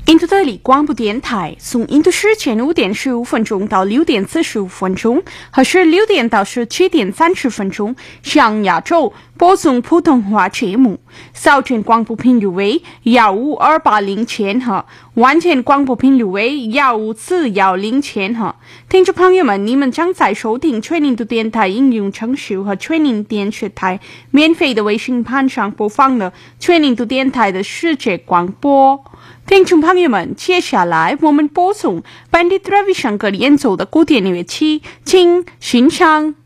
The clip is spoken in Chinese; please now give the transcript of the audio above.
印度德里广播电台从印度时间5点15分钟到6点45分钟，和16点到17点30分钟，向亚洲播送普通话节目。早间广播频率为15280千赫，晚间广播频率为15410千赫。听众朋友们，你们将在收听全印度电台应用程序和全印电视台免费的微信盘上播放了全印度电台的世界广播。听众朋友们，接下来我们播送Pandit Ravi Shankar演奏的古典乐器，请欣赏。